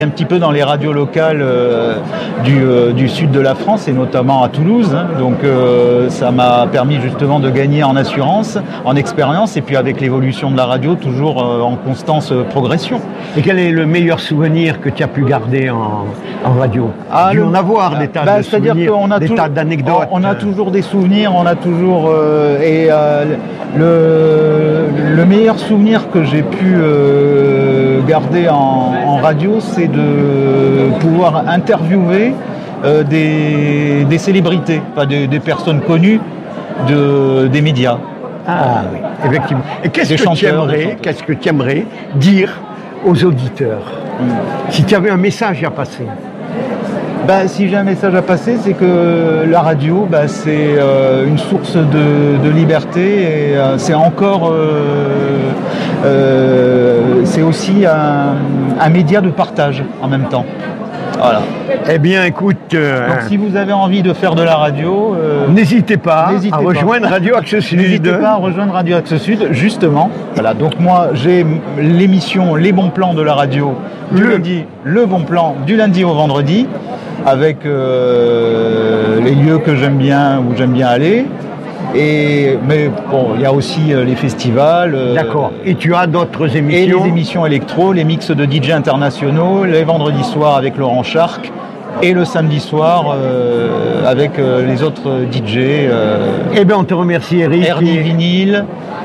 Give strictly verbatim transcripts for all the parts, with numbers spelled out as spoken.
Un petit peu dans les radios locales euh, du, euh, du sud de la France et notamment à Toulouse. Hein. Donc euh, ça m'a permis justement de gagner en assurance, en expérience et puis avec l'évolution de la radio toujours euh, en constante euh, progression. Et quel est le meilleur souvenir que tu as pu garder en, en radio? Ah, dû le, en avoir des tas bah, de souvenirs, qu'on a des tout, tas d'anecdotes. On, on a toujours des souvenirs, on a toujours euh, et euh, le, le meilleur souvenir que j'ai pu euh, garder en, en radio, c'est de pouvoir interviewer euh, des, des célébrités, enfin des, des personnes connues de, des médias. Ah oui, effectivement. Et qu'est-ce que, tu aimerais, qu'est-ce que tu aimerais dire aux auditeurs mmh. si tu avais un message à passer? Ben, si j'ai un message à passer, c'est que la radio, ben, c'est euh, une source de, de liberté et euh, c'est encore, euh, euh, c'est aussi un, un média de partage en même temps. Voilà. Eh bien, écoute. Euh, Donc, si vous avez envie de faire de la radio, euh, n'hésitez pas à pas. rejoindre Radio Axe Sud. N'hésitez pas à rejoindre Radio Axe Sud, justement. Voilà. Donc, moi, j'ai l'émission Les Bons Plans de la radio du le. lundi, le bon plan du lundi au vendredi, avec euh, les lieux que j'aime bien, où j'aime bien aller. Et, mais bon, il y a aussi euh, les festivals. Euh, D'accord. Et tu as d'autres émissions? Et les émissions électro, les mix de D J internationaux, les vendredis soirs avec Laurent Charc et le samedi soir euh, avec euh, les autres D J. Euh, eh bien, on te remercie, Eric. R D Vinyl,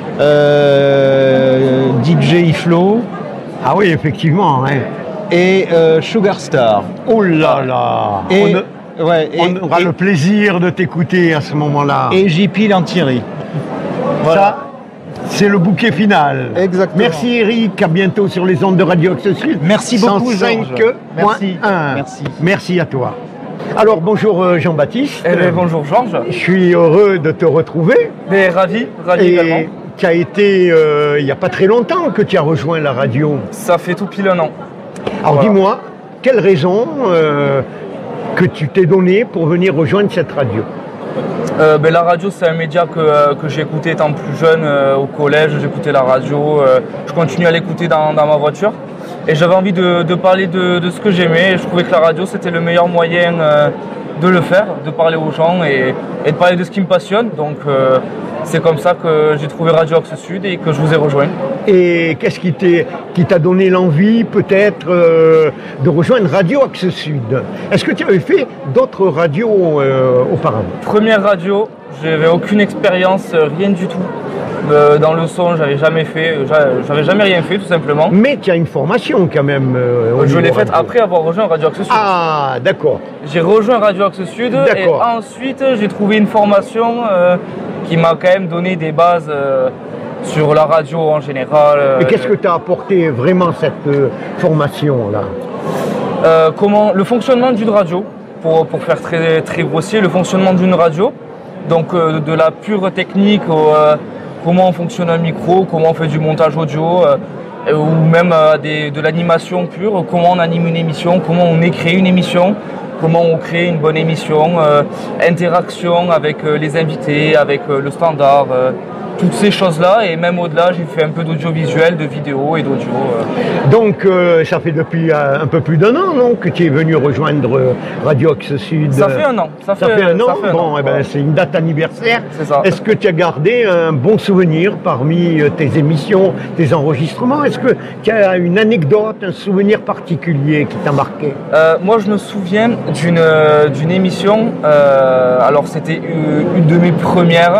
euh, D J Iflo. Ah oui, effectivement. Hein. Et euh, Sugar Star. Oh là là. Et, on, Ouais, et, on aura et, le plaisir de t'écouter à ce moment-là. Et J P Lantieri. Voilà. Ça, c'est le bouquet final. Exactement. Merci Eric, à bientôt sur les ondes de Radio Axe Sud. Merci beaucoup, Georges. Merci. Merci. Merci à toi. Alors bonjour Jean-Baptiste. Eh bien, bonjour Georges. Je suis heureux de te retrouver. Mais ravi, ravi et également. Tu as été, euh, il n'y a pas très longtemps que tu as rejoint la radio. Ça fait tout pile un an. Alors voilà. Dis-moi, quelle raison euh, que tu t'es donné pour venir rejoindre cette radio? euh, ben, La radio, c'est un média que, euh, que j'ai écouté étant plus jeune euh, au collège. J'écoutais la radio, euh, je continue à l'écouter dans, dans ma voiture. Et j'avais envie de, de parler de, de ce que j'aimais. Et je trouvais que la radio, c'était le meilleur moyen euh, de le faire, de parler aux gens et, et de parler de ce qui me passionne. Donc euh, c'est comme ça que j'ai trouvé Radio Axe Sud et que je vous ai rejoint. Et qu'est-ce qui t'est, qui t'a donné l'envie peut-être euh, de rejoindre Radio Axe Sud? Est-ce que tu avais fait d'autres radios euh, auparavant? Première radio, j'avais aucune expérience, rien du tout. Euh, dans le son, j'avais jamais fait, j'avais jamais rien fait tout simplement. Mais tu as une formation quand même. Euh, je l'ai faite après avoir rejoint Radio Axe Sud. Ah, d'accord. J'ai rejoint Radio Axe Sud et ensuite j'ai trouvé une formation euh, qui m'a quand même donné des bases euh, sur la radio en général. Euh, et qu'est-ce que tu as apporté vraiment cette euh, formation-là? euh, Comment le fonctionnement d'une radio, pour, pour faire très, très grossier, le fonctionnement d'une radio, donc euh, de la pure technique au euh, comment fonctionne un micro, comment on fait du montage audio, euh, ou même euh, des, de l'animation pure, comment on anime une émission, comment on écrit une émission, comment on crée une bonne émission, euh, interaction avec euh, les invités, avec euh, le standard, euh, toutes ces choses-là. Et même au-delà, j'ai fait un peu d'audiovisuel, de vidéo et d'audio. Euh. Donc, euh, ça fait depuis euh, un peu plus d'un an, non, que tu es venu rejoindre euh, Radio Axe Sud? Ça fait un an. Ça fait, ça fait un an. Ça fait un bon, an. Eh ben, c'est une date anniversaire. C'est ça. Est-ce que tu as gardé un bon souvenir parmi euh, tes émissions, tes enregistrements? Est-ce que tu as une anecdote, un souvenir particulier qui t'a marqué? euh, Moi, je me souviens d'une euh, d'une émission. Euh, alors, c'était une, une de mes premières.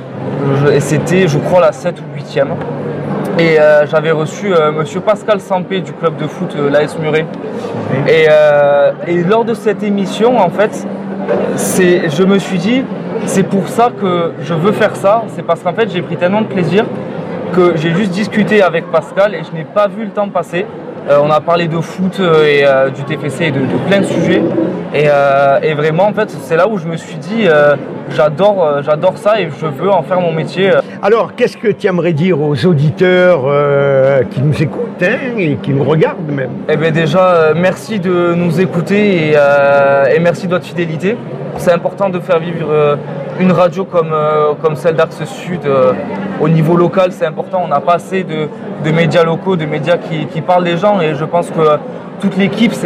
Et c'était, je crois, la sept ou huitième. Et euh, j'avais reçu euh, monsieur Pascal Sampé du club de foot euh, l'A S Muret. Et, euh, et lors de cette émission, en fait, c'est, je me suis dit, c'est pour ça que je veux faire ça. C'est parce qu'en fait, j'ai pris tellement de plaisir que j'ai juste discuté avec Pascal et je n'ai pas vu le temps passer. Euh, on a parlé de foot et euh, du T F C et de, de plein de sujets. Et, euh, et vraiment, en fait, c'est là où je me suis dit, euh, j'adore, euh, j'adore ça et je veux en faire mon métier. Alors, qu'est-ce que tu aimerais dire aux auditeurs euh, qui nous écoutent hein, et qui nous regardent même? Eh bien déjà, euh, merci de nous écouter et, euh, et merci de votre fidélité. C'est important de faire vivre euh, une radio comme, euh, comme celle d'Axe Sud euh, au niveau local. C'est important, on n'a pas assez de, de médias locaux, de médias qui, qui parlent des gens et je pense que toute l'équipe